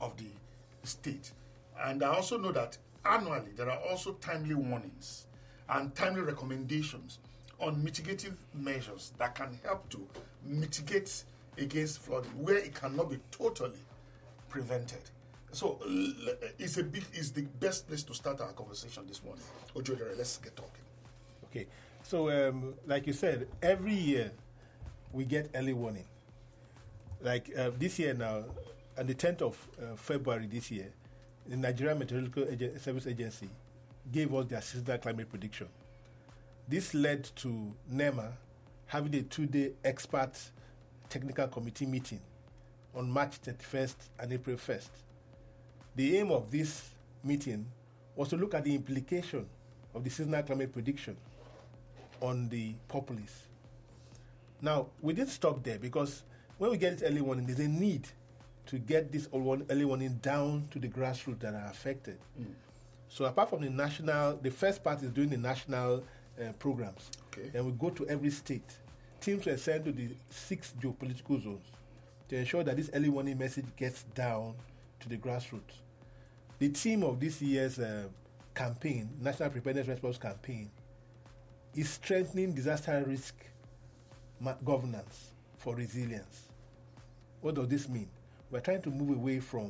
of the state. And I also know that annually there are also timely warnings and timely recommendations on mitigative measures that can help to mitigate against flooding where it cannot be totally prevented. So it's the best place to start our conversation this morning. Ojodere, let's get talking. Okay. So like you said, every year we get early warning. Like this year now, on the 10th of February this year, the Nigerian Meteorological Service Agency gave us their seasonal climate prediction. This led to NEMA having a 2-day expert technical committee meeting on March 31st and April 1st. The aim of this meeting was to look at the implication of the seasonal climate prediction on the populace. Now, we didn't stop there because when we get this early warning, there's a need to get this early warning down to the grassroots that are affected. So apart from the first part is doing the national programs. Okay. Then we go to every state. Teams were sent to the 6 geopolitical zones to ensure that this early warning message gets down to the grassroots. The theme of this year's campaign, National Preparedness Response Campaign, is strengthening disaster risk governance for resilience. What does this mean? We're trying to move away from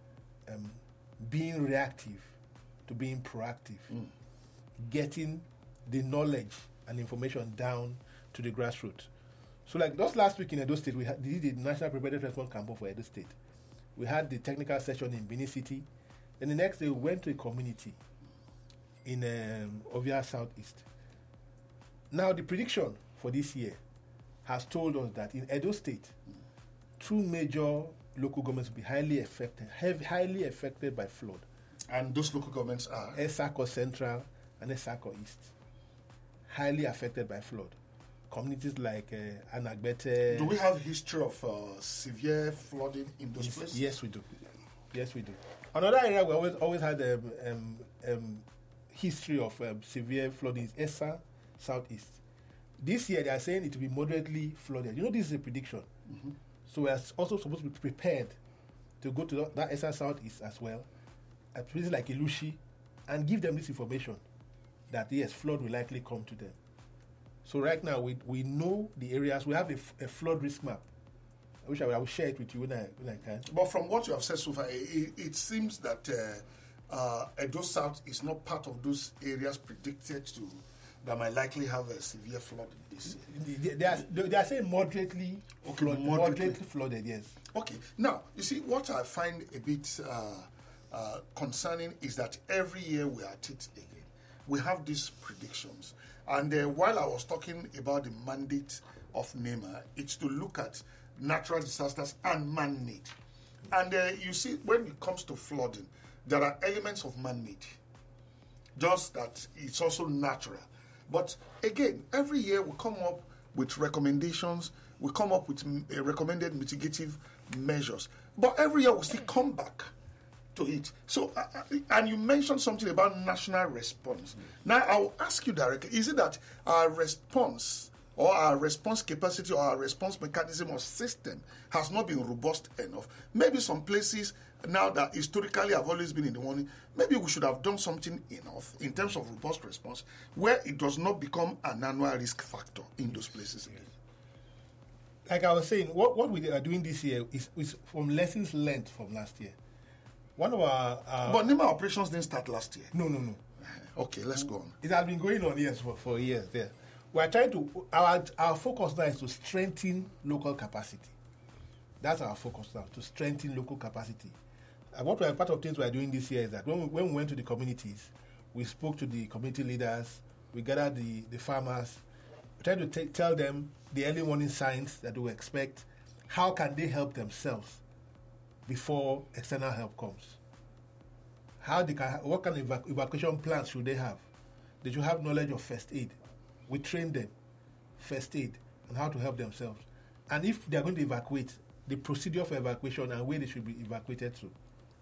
being reactive to being proactive, getting the knowledge and information down to the grassroots. So like just last week in Edo State, we did the National Preparedness Response Campaign for Edo State. We had the technical session in Benin City. Then the next day we went to a community in Ovia Southeast. Now the prediction for this year has told us that in Edo State, 2 major local governments will be highly affected by flood. And those local governments are? Esako Central and Esako East. Highly affected by flood. Communities like Anagbete. Do we have a history of severe flooding in those places? Yes, we do. Yes, we do. Another area we always had history of severe flooding is Esa Southeast. This year they are saying it will be moderately flooded. You know, this is a prediction. So we are also supposed to be prepared to go to that Esa Southeast as well, at places like Ilushi, and give them this information that yes, flood will likely come to them. So right now we know the areas. We have a flood risk map. I wish I will share it with you when I can. But from what you have said so far, it seems that Edo South is not part of those areas predicted to that might likely have a severe flood this year. They are saying moderately flooded, yes. Okay. Now, you see, what I find a bit concerning is that every year we are at it again. We have these predictions. And while I was talking about the mandate of NEMA, it's to look at natural disasters and man-made. And you see, when it comes to flooding, there are elements of man-made. Just that it's also natural. But again, every year we come up with recommendations, we come up with recommended mitigative measures. But every year we still come back to it. So, and you mentioned something about national response. Now, I'll ask you directly, is it that our response or our response capacity or our response mechanism or system has not been robust enough? Maybe some places now that historically have always been in the warning, maybe we should have done something enough in terms of robust response where it does not become an annual risk factor in those places again. Like I was saying, what we are doing this year is from lessons learned from last year. One of our... But NEMA operations didn't start last year. No. Okay, let's go on. It has been going on years for years there. We are trying to... Our focus now is to strengthen local capacity. That's our focus now, to strengthen local capacity. And part of things we are doing this year is that when we went to the communities, we spoke to the community leaders, we gathered the farmers, we tried to tell them the early warning signs that we expect, how can they help themselves before external help comes. What kind of evacuation plans should they have? They should have knowledge of first aid. We train them first aid and how to help themselves. And if they are going to evacuate, the procedure for evacuation and where they should be evacuated to.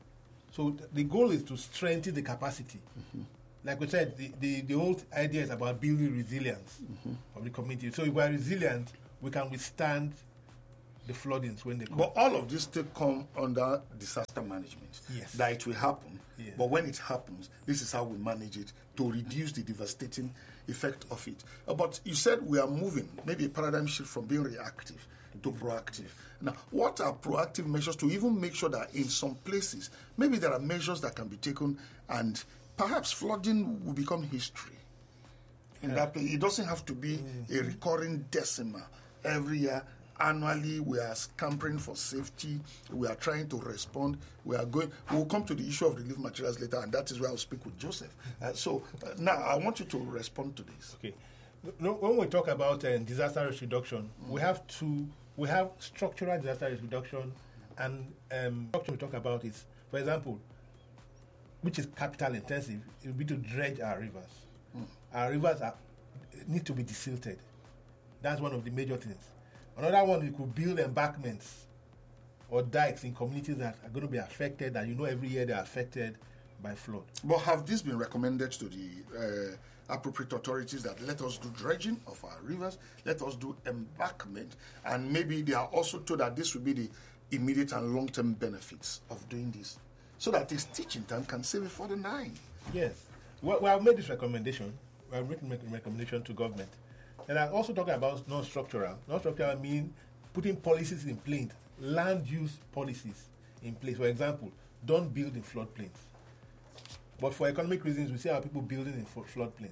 So the goal is to strengthen the capacity. Like we said, the whole idea is about building resilience of the community. So if we are resilient, we can withstand the floodings when they come. But all of this still come under disaster management. Yes. That it will happen. Yeah. But when it happens, this is how we manage it to reduce the devastating effect of it. But you said we are moving, maybe a paradigm shift from being reactive to proactive. Now, what are proactive measures to even make sure that in some places, maybe there are measures that can be taken and perhaps flooding will become history? In that place, it doesn't have to be a recurring decimal every year. Annually, we are scampering for safety. We are trying to respond. We'll come to the issue of relief materials later, and that is where I'll speak with Joseph. Now, I want you to respond to this. Okay. When we talk about disaster risk reduction, we have structural disaster risk reduction, and structure we talk about is, for example, which is capital intensive, it would be to dredge our rivers. Our rivers need to be desilted. That's one of the major things. Another one, you could build embankments or dikes in communities that are going to be affected, that every year they're affected by flood. But have this been recommended to the appropriate authorities that let us do dredging of our rivers, let us do embankment, and maybe they are also told that this will be the immediate and long-term benefits of doing this, so that this teaching time can save it for the 9? Yes. Well, I've made this recommendation. I've written a recommendation to government. And I'm also talking about non-structural. Non-structural means putting policies in place, land use policies in place. For example, don't build in floodplains. But for economic reasons, we see our people building in floodplains.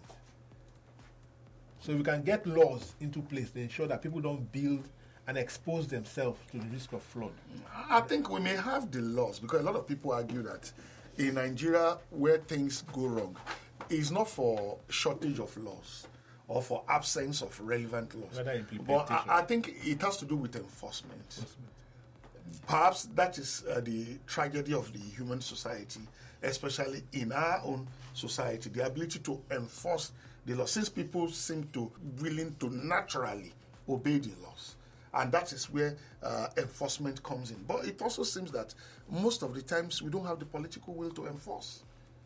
So we can get laws into place to ensure that people don't build and expose themselves to the risk of flood. I think we may have the laws, because a lot of people argue that in Nigeria, where things go wrong, is not for shortage of laws or for absence of relevant laws. But I think it has to do with enforcement. Perhaps that is the tragedy of the human society, especially in our own society, the ability to enforce the law, since people seem to willing to naturally obey the laws. And that is where enforcement comes in. But it also seems that most of the times we don't have the political will to enforce.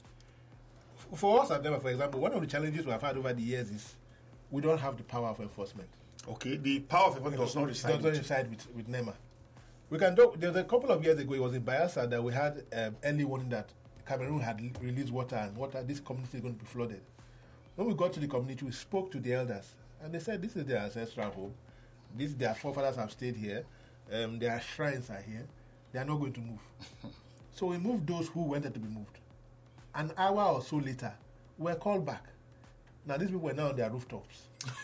For us at NEMA, for example, one of the challenges we have had over the years is we don't have the power of enforcement. Okay, the power of enforcement does not reside with NEMA. We can do. There was a couple of years ago, it was in Bayelsa that we had early warning that Cameroon had released water, and this community is going to be flooded. When we got to the community, we spoke to the elders, and they said this is their ancestral home. Their forefathers have stayed here. Their shrines are here. They are not going to move. So we moved those who wanted to be moved. An hour or so later, we were called back. Now these people were now on their rooftops.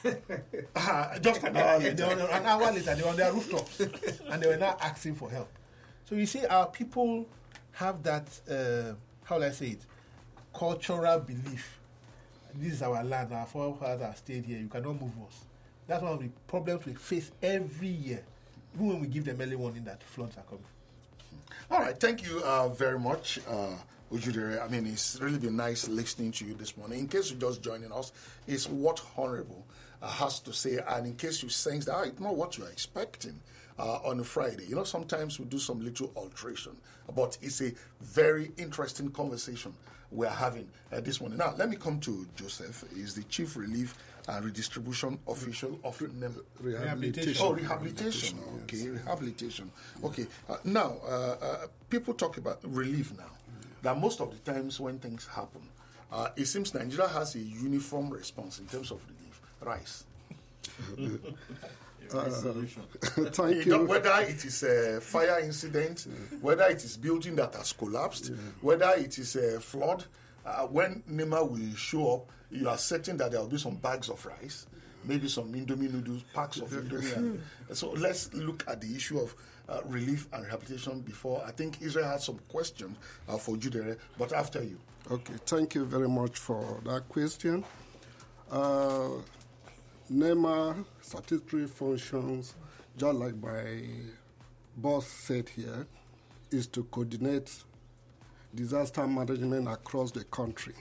Just an hour later. An hour later, they were on their rooftops. And they were now asking for help. So you see, our people have that, how will I say it, cultural belief. This is our land, our forefathers have stayed here, you cannot move us. That's one of the problems we face every year, even when we give them early warning that floods are coming. All right, thank you very much, Ojudere. I mean, it's really been nice listening to you this morning. In case you're just joining us, it's what Honorable has to say, and in case you sense that it's not what you are expecting on a Friday. Sometimes we do some little alteration, but it's a very interesting conversation we're having this morning. Now, let me come to Joseph. He's the Chief Relief and Redistribution Official of Rehabilitation. Oh, rehabilitation. Okay, yes. Rehabilitation. Okay. Now, people talk about relief now. That most of the times when things happen, it seems Nigeria has a uniform response in terms of relief. Rice. Thank you. Whether it is a fire incident, whether it is building that has collapsed, whether it is a flood, when NEMA will show up, you are certain that there will be some bags of rice, maybe some Indomie noodles, packs of Indomie. So let's look at the issue of relief and rehabilitation before. I think Israel has some questions for Judere, but after you. Okay, thank you very much for that question. NEMA statutory functions, just like my boss said here, is to coordinate disaster management across the country.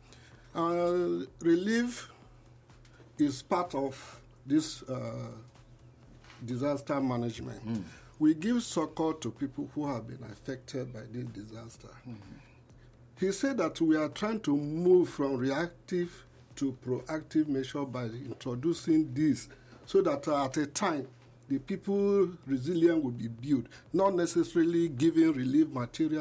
Relief is part of this disaster management. We give succor to people who have been affected by this disaster. He said that we are trying to move from reactive to proactive measure by introducing this so that at a time the people resilience will be built, not necessarily giving relief material